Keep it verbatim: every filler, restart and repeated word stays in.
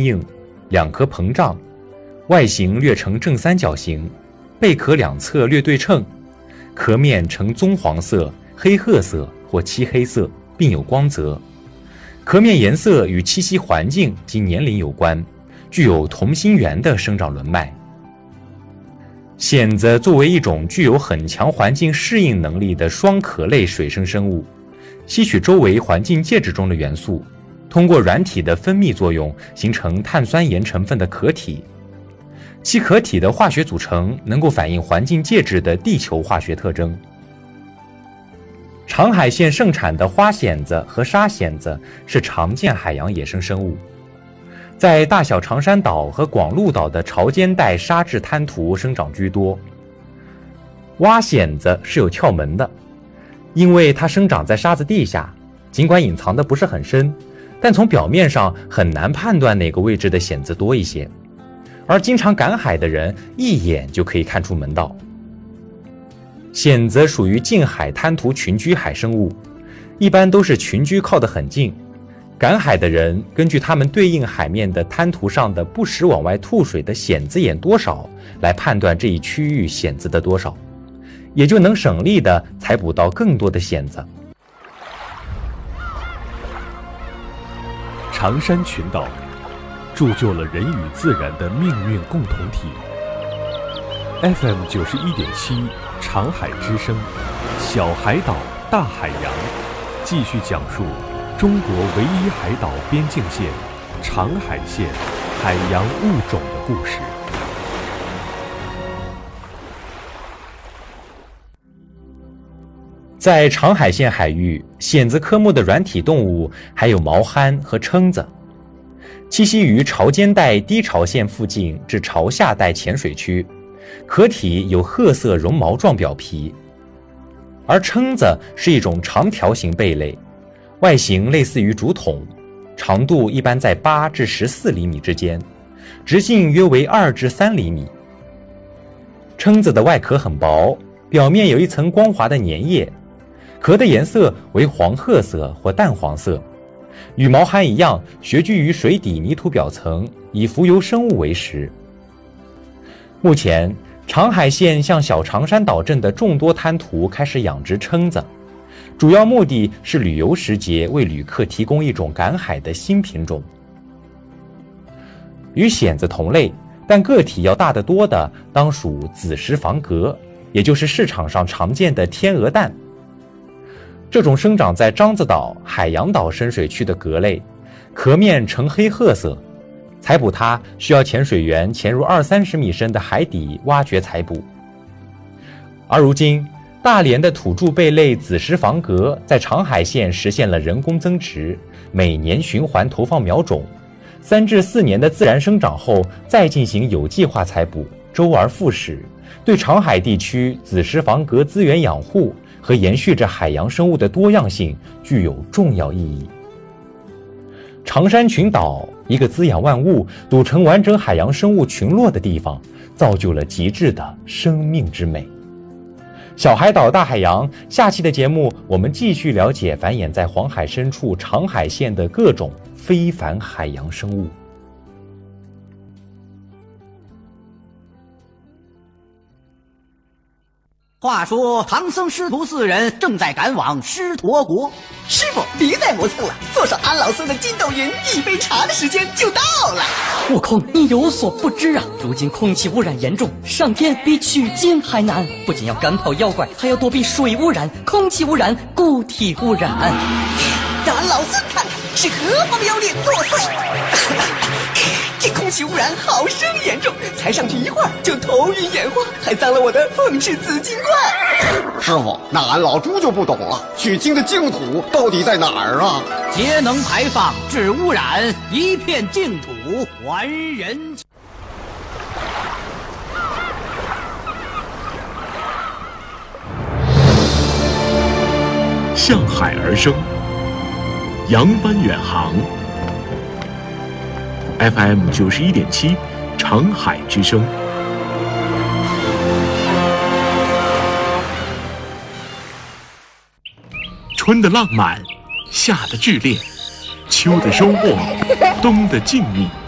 坚硬，两壳膨胀，外形略呈正三角形，贝壳两侧略对称，壳面呈棕黄色、黑褐色或漆黑色，并有光泽。壳面颜色与栖息环境及年龄有关，具有同心圆的生长轮脉。蚬子作为一种具有很强环境适应能力的双壳类水生生物，吸取周围环境介质中的元素，通过软体的分泌作用形成碳酸盐成分的壳体。其壳体的化学组成能够反映环境介质的地球化学特征。长海县盛产的花蚬子和沙蚬子是常见海洋野生生物，在大小长山岛和广鹿岛的潮间带沙质滩涂生长居多。蛙蚬子是有窍门的，因为它生长在沙子地下，尽管隐藏的不是很深，但从表面上很难判断哪个位置的蚬子多一些，而经常赶海的人一眼就可以看出门道。蚬子属于近海滩涂群居海生物，一般都是群居靠得很近。赶海的人根据它们对应海面的滩涂上的不时往外吐水的蚬子眼多少来判断这一区域蚬子的多少，也就能省力地采捕到更多的蚬子。 长山群岛铸就了人与自然的命运共同体。F M 九十一点七，长海之声，小海岛大海洋，继续讲述中国唯一海岛边境线长海县海洋物种的故事。 在长海县海域，蚬子科目的软体动物还有毛蚶和蛏子，栖息于潮间带低潮线附近至潮下带浅水区，壳体有褐色绒毛状表皮。而蛏子是一种长条形贝类，外形类似于竹筒，长度一般在八至十四厘米之间，直径约为二至三厘米。蛏子的外壳很薄，表面有一层光滑的粘液，壳的颜色为黄褐色或淡黄色，与毛蚶一样穴居于水底泥土表层，以浮游生物为食。目前，长海县向小长山岛镇的众多滩涂开始养殖蛏子，主要目的是旅游时节为旅客提供一种赶海的新品种。与蚬子同类，但个体要大得多的，当属子实房蛤，也就是市场上常见的天鹅蛋。这种生长在獐子岛、海洋岛深水区的蛤类，壳面呈黑褐色，采捕它需要潜水员潜入二三十米深的海底挖掘采捕。而如今，大连的土著贝类子实房蛤在长海县实现了人工增殖，每年循环投放苗种，三至四年的自然生长后再进行有计划采捕，周而复始，对长海地区子实房蛤资源养护和延续着海洋生物的多样性具有重要意义。长山群岛，一个滋养万物、组成完整海洋生物群落的地方，造就了极致的生命之美。小海岛大海洋，下期的节目我们继续了解繁衍在黄海深处长海县的各种非凡海洋生物。 话说唐僧师徒四人正在赶往狮驼国，师傅别再磨蹭了，坐上安老孙的筋斗云，一杯茶的时间就到了。 悟空，你有所不知啊，如今空气污染严重，上天比取经还难，不仅要赶跑妖怪，还要躲避水污染、空气污染、固体污染。 让安老孙看看是何方妖孽作祟。这空气污染好生严重，才上去一会儿就头晕眼花，还脏了我的凤翅紫金冠。 师傅，那俺老猪就不懂了，取经的净土到底在哪儿啊？ 节能排放治污染，一片净土还人。 向海而生，扬帆远航。F M 九十一点七，长海之声。春的浪漫，夏的炽烈，秋的收获，冬的静谧。